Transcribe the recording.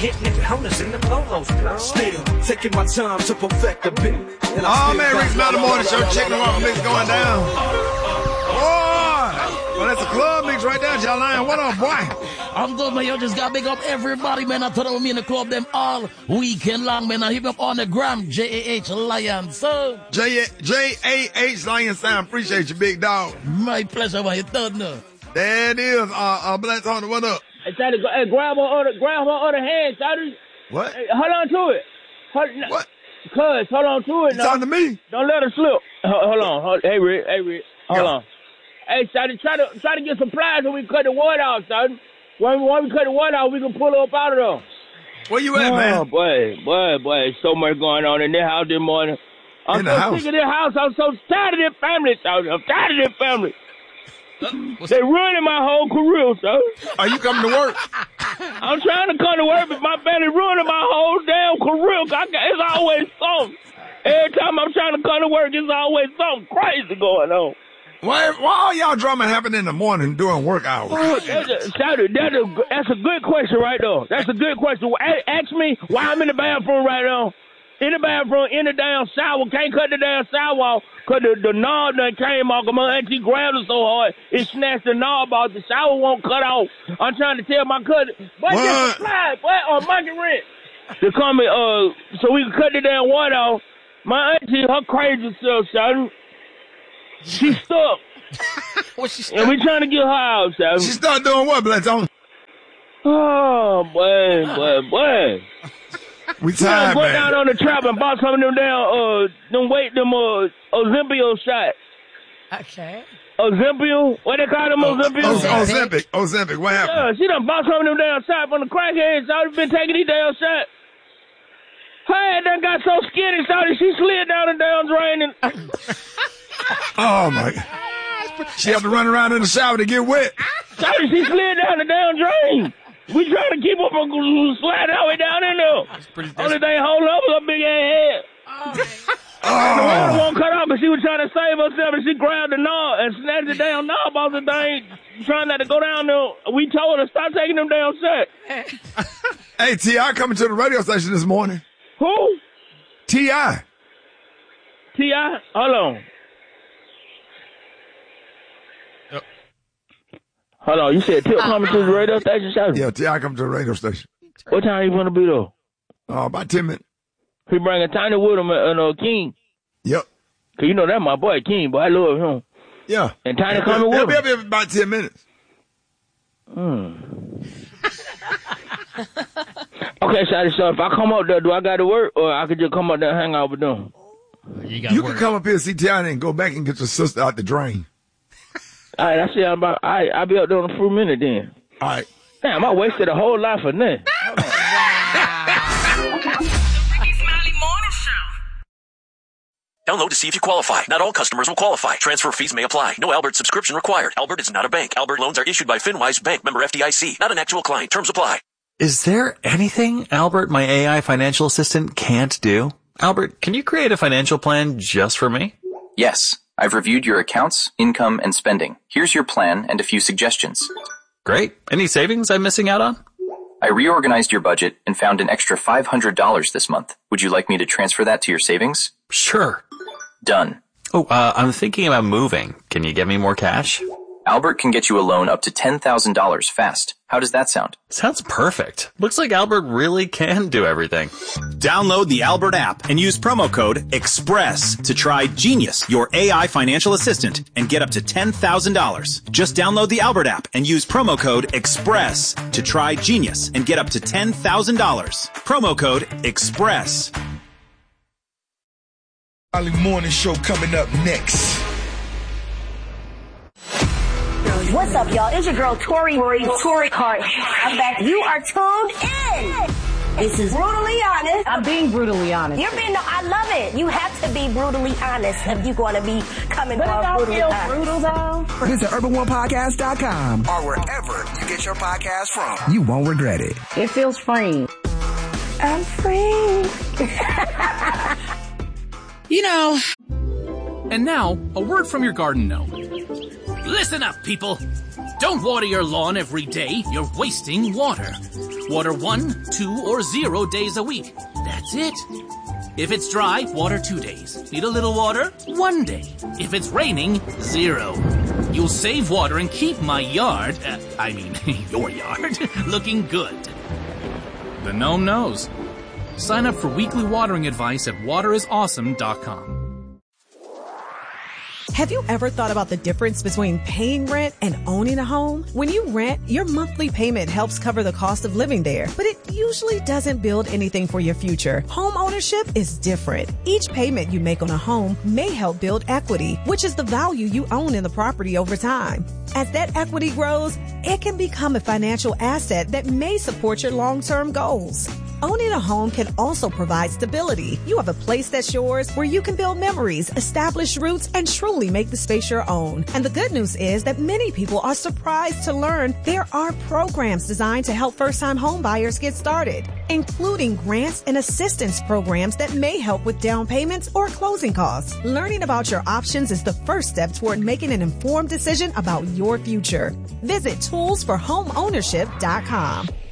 hitting it, homeless in the polos. Still taking my time to perfect the beat. Oh man, Rick's Mellow Morning Show, chicken walk mix going down. Boy, well that's a club mix right there, John Lion. What up, boy? I'm good, man. You just got big up everybody, man. I thought it was me in the club them all weekend long, man. I hit up on the gram, J-A-H Lion Sound. J-A-H Lion Sound. Appreciate you, big dog. My pleasure, man. You third now. There it is. Black Tony, what up? Hey, grab her other hand, Shawty. What? Hey, hold on to it. What? Cuz, hold on to it. You talking to me? Don't let her slip. Hold on. Hey, Rick. Hold on. Hey, Shawty, try to get some pliers when we cut the wood out, Shawty. When we cut the wood out, we can pull her up out of there. Where you at, man? Oh, boy. So much going on in this house this morning. I'm so sick of this house. I'm so tired of this family, Shawty. I'm tired of this family. They ruining my whole career, sir. Are you coming to work? I'm trying to come to work, but my family ruining my whole damn career. It's always something. Every time I'm trying to come to work, it's always something crazy going on. Why all y'all drama happen in the morning during work hours? That's a good question right there. That's a good question. Ask me why I'm in the bathroom right now. In the bathroom, in the damn shower. Can't cut the damn shower off because the knob done came off. My auntie grabbed it so hard, it snatched the knob off. The shower won't cut off. I'm trying to tell my cousin, but just slide, on monkey wrench. To come so we can cut the damn water off. My auntie, her crazy self, son. She stuck. What's she stuck? And we trying to get her out, son. She start doing what, Blackstone? Oh, boy. We tired, man. Go down on the trap and bought some of them down, Ozympio shots. Okay. Ozympio? What they call them, Ozympio? Ozempic. What happened? Yeah, she done bought some of them down shots from the crackheads. I've been taking these damn shots. Her head done got so skinny, she slid down the damn drain and... Oh, my God. She had to run around in the shower to get wet. She slid down the damn drain. We trying to keep her from sliding all the way down in there. Only thing holding up was her big ass head. The water won't cut off, but she was trying to save herself, and she grabbed the knob and snatched the damn knob off the thing, trying not to go down there. We told her, stop taking them damn shots. Hey, T.I. coming to the radio station this morning. Who? T.I. T.I.? Hold on. Hold on, you said Tip coming to the radio station, Shawty? Yeah, T.I. coming to the radio station. What time you want to be there? About 10 minutes. He bringing Tiny with him and King. Yep. Cause you know that's my boy King, but I love him. Yeah. And Tiny coming with him. He'll be up in about 10 minutes. Okay, Shawty, so if I come up there, do I got to work, or I could just come up there and hang out with them? You can come up here and see T.I. and go back and get your sister out the drain. All right, I see about. I'll be up there in a few minutes then. All right. Damn, I wasted a whole lot for nothing. Download to see if you qualify. Not all customers will qualify. Transfer fees may apply. No Albert subscription required. Albert is not a bank. Albert loans are issued by FinWise Bank, member FDIC. Not an actual client. Terms apply. Is there anything Albert, my AI financial assistant, can't do? Albert, can you create a financial plan just for me? Yes. I've reviewed your accounts, income, and spending. Here's your plan and a few suggestions. Great. Any savings I'm missing out on? I reorganized your budget and found an extra $500 this month. Would you like me to transfer that to your savings? Sure. Done. Oh, I'm thinking about moving. Can you get me more cash? Albert can get you a loan up to $10,000 fast. How does that sound? Sounds perfect. Looks like Albert really can do everything. Download the Albert app and use promo code EXPRESS to try Genius, your AI financial assistant, and get up to $10,000. Just download the Albert app and use promo code EXPRESS to try Genius and get up to $10,000. Promo code EXPRESS. Early morning show coming up next. What's up, y'all? It's your girl, Tori Hart. I'm back. You are tuned in. This is Brutally Honest. I'm being brutally honest. You're being, I love it. You have to be brutally honest if you're going to be coming off brutally honest. Brutal, though? Visit UrbanOnePodcast.com or wherever you get your podcast from. You won't regret it. It feels free. I'm free. You know. And now, a word from your garden gnome. Listen up, people. Don't water your lawn every day. You're wasting water. water 1, 2, or 0 days a week. That's it. If it's dry, water 2 days. Need a little water? 1 day. If it's raining, 0. You'll save water and keep my yard, your yard, looking good. The gnome knows. Sign up for weekly watering advice at waterisawesome.com. Have you ever thought about the difference between paying rent and owning a home? When you rent, your monthly payment helps cover the cost of living there, but it usually doesn't build anything for your future. Home ownership is different. Each payment you make on a home may help build equity, which is the value you own in the property over time. As that equity grows, it can become a financial asset that may support your long-term goals. Owning a home can also provide stability. You have a place that's yours where you can build memories, establish roots, and truly make the space your own. And the good news is that many people are surprised to learn there are programs designed to help first-time home buyers get started, including grants and assistance programs that may help with down payments or closing costs. Learning about your options is the first step toward making an informed decision about your future. Visit toolsforhomeownership.com.